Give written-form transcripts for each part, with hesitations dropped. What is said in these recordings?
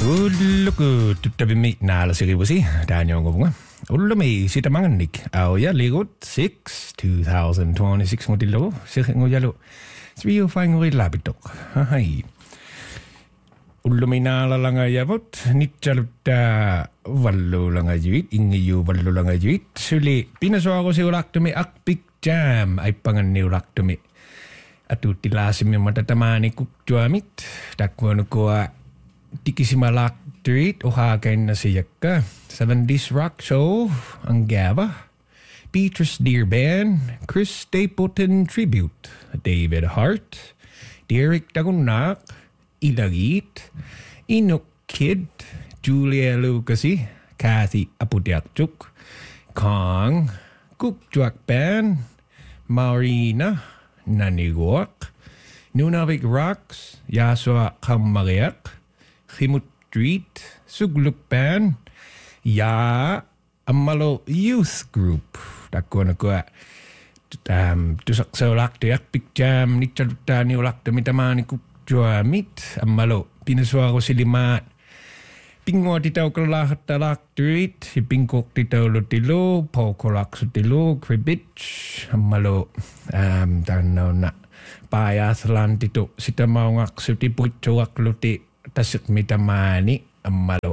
Ulluku tuttavimmi naalasikivusi taaniongovunga. Ullumi sitamangannik auja ligut 6 2026 ngutillu sikingujalu sviufainguri labitok. Hai. Ullumi naalalangajavut nitsalutta vallulangajuvit ingiyu vallulangajuvit suli pinasuarusiulaktumi akpik jam aipanganniulaktumi atutilaasimi matatamaani kuktuamit takvuanukua Tikisimalaktuit uhaken na siyaka 70s Rock Show ang Gava Beatrice Dear Band Chris Stapleton Tribute David Hart Derek Dagunak Ilagit Inuk Kid Julia Lucasi Kathy Aputiakchuk Kong Kukjuak Band Marina Naniguak Nunavik Rocks Yasua Kamariak Khimut Street, Sugluk Band, Ya Amalo Youth Group. Takko tusak seolak tiak pik jam nitsalutani olak tamitamani kukjuamit Amalo pinasuaro silimat. Pingwa titaw kalahat talak street, pingkok titaw lutilo, paukolak sutilo, kribich, Amalo tanaw na payas lan tito sitamawak sutiput chuak luti tasik mitamani amalo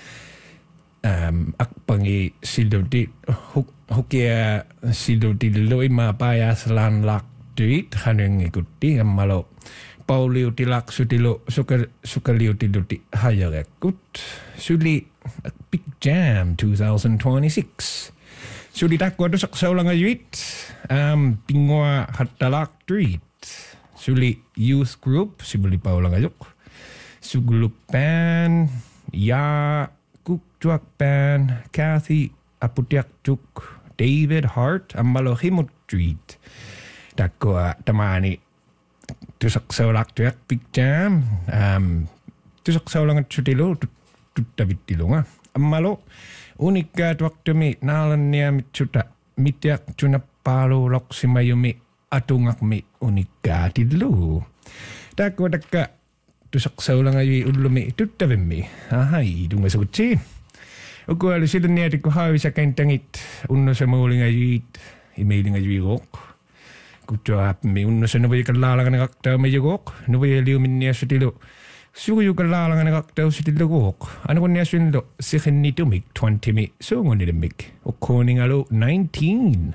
akpangi siludi hukia siludi loi mapaya selan lak duit haneng ikuti amalo pauliu tilak sutilo sukaliu tiluti hayarekut suli big jam 2026 suli takwa dosak saulang ayuit pingwa hatalak street suli youth group sibuli paulang ayuk Sugluk Band, Ya Kukjuak Band, Kathy Aputiakchuk, David Hart, Amalo Himut Street. Takko tamani tusak saulak tuyak big jam. Tusak saulang chutilo tuttavittilo nga. Amalo unika tuaktumi nalania mitsuta mityak chunapalo loksimayumi atungakmi unika tilu. Takko takka tusak saulang ayi ullumi tuttavimmi. Ahai, dunga sukutsi. Uku alu silun niya tikko hawisa kentangit. Unno sa mauling ayit. Emailing ayigok. Kutso hapmi. Unno sa nubayi kalalangan nakaktaw mayigok. Nubayi liumin niya sa tilo. Suyo kalalangan nakaktaw sa tilo gok. Ano ko niya sundo? Sikin nito mig 20 mi. Sungo nila mig. Ukuning alo 19.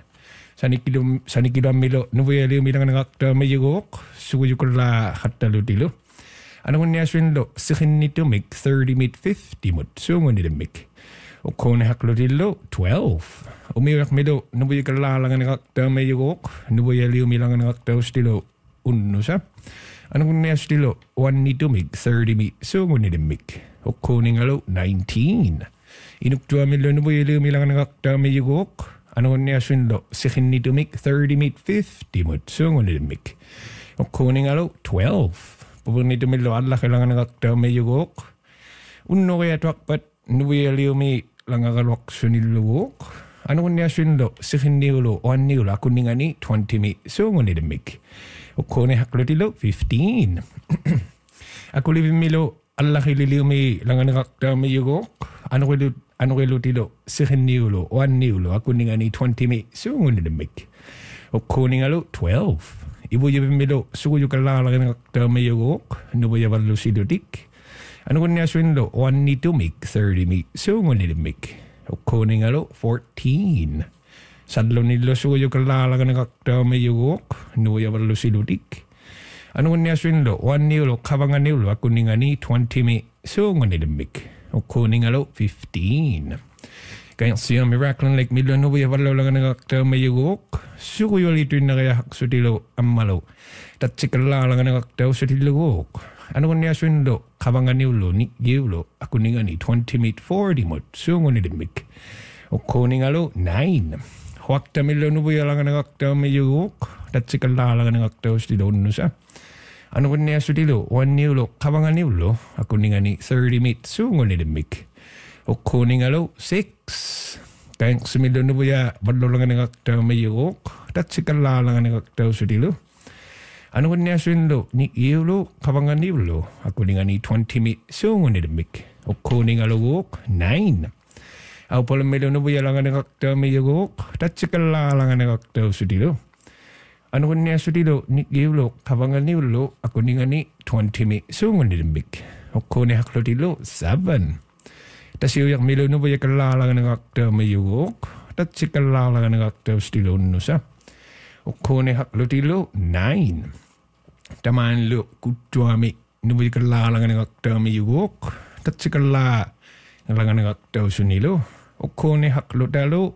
Sanikilo milo. Nubayi liumin nakaktaw mayigok. Suyo kala hatalo tilo. Ano kung niya swinlo, sikin nito mig 30 mit 50 mut. Sungo nila mig. O kone haklo dilo, 12. Umiyak milo, nubuya kalalangan ng akta may yugok. Nubuya liyo milangan ng akta stilo, unno sa. Ano kung niya stilo, 1 nito mig 30 mit. Sungo nila mig. O kone ngalo, 19. Inuktua milo, nubuya liyo milangan ng akta may yugok. Ano kung niya swinlo, sikin nito mig 30 mit 50 mut. Sungo nila mig. O kone ngalo, 12. Pupunito milo Allah kailangan nakaktaw may yugok. Unno kaya tuakpat nubuya liyo may langakalwak sunilugok. Ano kung niya sunlo? Sikin niulo, 1 niulo. Ako ni nga ni 20 mi. So ngon nilamig. O kone haklotilo, 15. Ako libin milo Allah kililiyo may langan nakaktaw may yugok. Ano kayo tilo? Sikin niulo, 1 niulo. Ako ni nga ni 20 mi. So ngon nilamig. O kone nga lo, 12. Ibu ya pemilo suku juga lalang nak tamayogok nubo ya balu sidodik anu kun ya swinlo 1 nito make 30 make so ngon ni make koning alo 14 sadlo nilo suku juga lalang nak tamayogok nubo ya balu sidodik anu kun ya swinlo 1 nilo kabangan nilo aku ningani 20 make so ngon ni make koning alo 15 Kaya siya miracle like milo no buya wala lang nagakta mayugok. Suko yung ito na kaya haksutilo amalo. Tatsikala lang nagakta usutilo. Ano kung niya sundo? Kabangan niulo, niulo. Ako ni nga ni 20 meet 40 mot. Sungo ni dimik. O kuning alo 9. Huwag ta milo no buya lang nagakta mayugok. Tatsikala lang nagakta usutilo nusa. Ano kung niya sutilo? 1 niulo, kabangan niulo. Ako ni nga ni 30 meet. Sungo ni dimik. O kuning alo 6. Kaya sumilo na buya, badlo lang nga nagaktaw mayugok. Tatsikala lang nga nagaktaw sutilo. Ano kung niya sundo? Ni iulo, kabangan niulo. Ako ni nga ni 20 mi, sungo ni demik. O koningalugok 9. Au pala melo no buya langan ngakta miyugok tatsikala langan ngakta sudilo. Ano niya sudilo ni giulo kabangan ni ulo ako ningani 20 mi sungon nilimbik. O kone haklotilo 7. Tasiyo yak melo no buya kala langan ngakta miyugok tatsikala langan ngakta sudilo nusa. O kone haklotilo 9. Taman lo kutuami nubuy kala langan ngakta miyugok tatsikala langan ngakta sunilo o kone haklotalo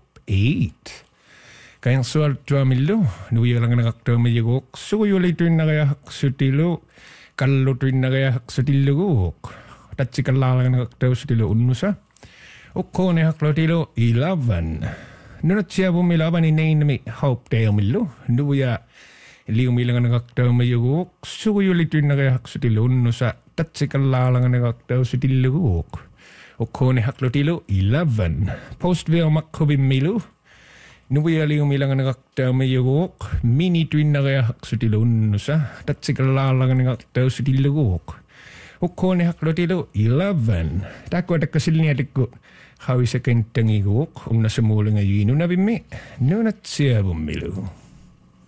8 kayang sual tuamilo nubuy langan ngakta miyugok suguyuli tuin na kaya haksutilo kallo tuin na kaya haksutilugok tatsikala langan ngakta sutilo unusa o kone haklotilo 11 nunat siya bumilaban ni nainami hope tayo milo nubuya liu milangan ngakta mayugok suguyuli tuin na kaya haksutilo unusa tatsikala langan ngakta sutilugok o kone haklotilo 11 post veo makkobim milu nubuya liu milangan ngakta mayugok mini tuin na kaya haksutilo unusa tatsikala langan ngakta sutilugok o kone haklotilo 11 tako ada kasilnya dikko hawi sa kentang igok na samula ngayon nunabimi nunat siya bumilu.